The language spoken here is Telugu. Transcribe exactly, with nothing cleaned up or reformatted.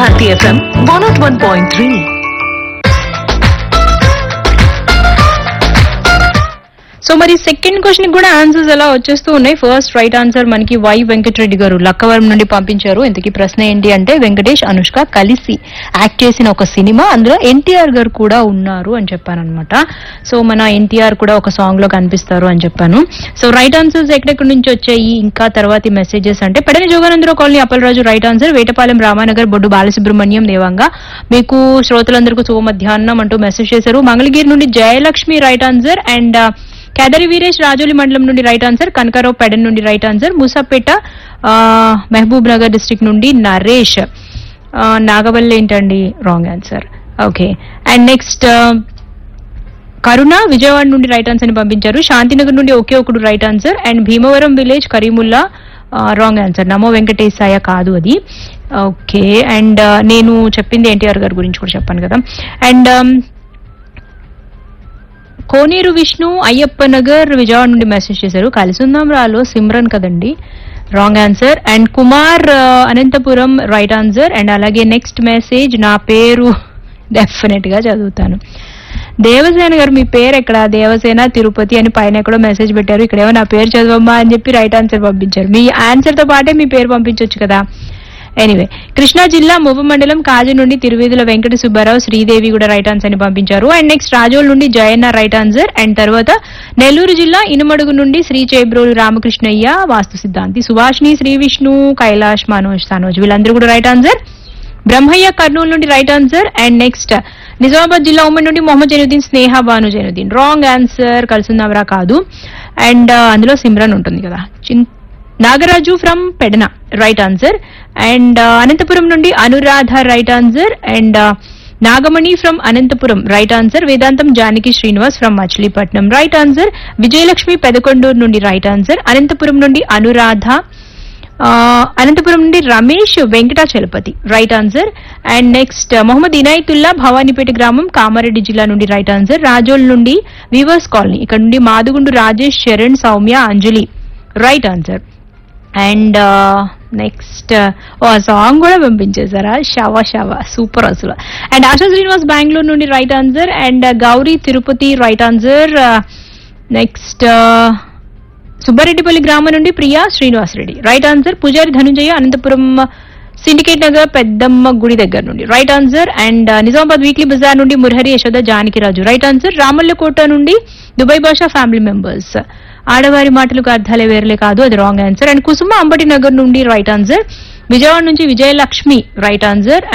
Bharti F M one oh one point three. So మరి సెకండ్ క్వశ్చన్ కూడా ఆన్సర్స్ ఎలా వచ్చేస్తూ ఉన్నాయి. ఫస్ట్ రైట్ ఆన్సర్ మనకి వై వెంకటరెడ్డి గారు లక్కవరం నుండి పంపించారు. ఇంతకీ ప్రశ్న ఏంటి అంటే వెంకటేష్ అనుష్క కలిసి యాక్ట్ చేసిన ఒక సినిమా, అందులో ఎన్టీఆర్ గారు కూడా ఉన్నారు అని చెప్పాను అనమాట. సో మన ఎన్టీఆర్ కూడా ఒక సాంగ్ లో కనిపిస్తారు అని చెప్పాను. సో రైట్ ఆన్సర్స్ ఎక్కడెక్కడి నుంచి వచ్చాయి, ఇంకా తర్వాతి మెసేజెస్ అంటే పెడని Jogananda Rao colony Appalaraju right answer, Vetapalem Ramanagar బొడ్డు బాలసుబ్రహ్మణ్యం దేవంగా మీకు శ్రోతలందరికీ శుభ మధ్యాహ్నం అంటూ మెసేజ్ చేశారు. మంగళగిరి నుండి Jayalakshmi right answer, and Kedari Veeresh Rajoli మండలం నుండి రైట్ ఆన్సర్, కనకారావు పెడన్ నుండి right answer, Moosapet Mahabub Nagar district నుండి నరేష్, నాగవల్లి ఏంటండి wrong answer. Okay, and next కరుణ విజయవాడ నుండి రైట్ ఆన్సర్ ని పంపించారు. శాంతినగర్ నుండి ఒకే ఒకడు right answer, and Bhimavaram village Karimulla wrong answer. నమో వెంకటేశాయ కాదు అది. ఓకే, అండ్ నేను చెప్పింది ఎన్టీఆర్ గారి గురించి కూడా చెప్పాను కదా. అండ్ కోనేరు విష్ణు అయ్యప్ప నగర్ విజయవాడ నుండి మెసేజ్ చేశారు. కలిసుందాం రాలో సిమ్రన్ కదండి, wrong answer. And Kumar Anantapuram right answer. And అలాగే నెక్స్ట్ మెసేజ్ నా పేరు డెఫినెట్ గా చదువుతాను. దేవసేన గారు మీ పేరు ఎక్కడ, దేవసేన తిరుపతి అని పైన ఎక్కడో మెసేజ్ పెట్టారు. ఇక్కడేమో నా పేరు చదవమ్మా అని చెప్పి రైట్ ఆన్సర్ పంపించారు. మీ ఆన్సర్ తో పాటే మీ పేరు పంపించవచ్చు కదా. ఎనీవే, కృష్ణా జిల్లా మువ్వ మండలం కాజు నుండి తిరువేదుల వెంకట సుబ్బారావు శ్రీదేవి కూడా రైట్ ఆన్సర్ ని పంపించారు. అండ్ నెక్స్ట్ రాజోల్ నుండి జయన్న రైట్ ఆన్సర్. అండ్ తర్వాత నెల్లూరు జిల్లా ఇనుమడుగు నుండి శ్రీ చేబ్రోలు రామకృష్ణయ్య వాస్తు సిద్ధాంతి, సుభాష్ని శ్రీ విష్ణు కైలాష్ మనోజ్ తనోజ్ వీళ్ళందరూ కూడా రైట్ ఆన్సర్. బ్రహ్మయ్య కర్నూలు నుండి right answer. And next Nizamabad జిల్లా ఉమ్మడి నుండి మొహమ్మద్ జైనుద్దీన్ స్నేహ బాను జైనుద్దీన్ రాంగ్ ఆన్సర్. కలిసిందవరా కాదు. అండ్ అందులో సిమ్రన్ ఉంటుంది కదా. Nagaraju from Pedana right answer. And Anantapuram నుండి Anuradha right answer. And Nagamani from Anantapuram right answer. Vedantam Janaki Srinivas from Machilipatnam right answer. Vijayalakshmi Pedakonduru నుండి రైట్ ఆన్సర్. అనంతపురం నుండి అనురాధ, అనంతపురం నుండి Ramesh Venkatachalapathi right answer. And next Mohammed Inayatullah Bhavanipeta గ్రామం కామారెడ్డి జిల్లా నుండి రైట్ ఆన్సర్. రాజోల్ నుండి వీవర్స్ కాలనీ ఇక్కడ నుండి మాదుగుండు రాజేష్ శరణ్ సౌమ్య అంజలి right answer. And next oh song కూడా పంపించేశారా, షవ షవ సూపర్ అసలు. అండ్ ఆశా శ్రీనివాస్ బెంగళూరు నుండి right answer. And Gauri Tirupati right answer. Next Subbareddipalli గ్రామం నుండి ప్రియా శ్రీనివాస్ రెడ్డి రైట్ ఆన్సర్. పూజారి ధనుంజయ అనంతపురం సిండికేట్ నగర్ పెద్దమ్మ గుడి దగ్గర నుండి right answer. And Nizamabad weekly Bazar నుండి మురహరి యశోద జానకిరాజు రైట్ ఆన్సర్. రామల్లకోట నుండి దుబాయ్ భాషా ఫ్యామిలీ మెంబర్స్ ఆడవారి మాటలకు అర్థాలే వేరలే కాదు, అది రాంగ్ ఆన్సర్. అండ్ కుసుమ అంబటి నగర్ నుండి రైట్ ఆన్సర్. విజయవాడ నుంచి విజయలక్ష్మి రైట్ ఆన్సర్.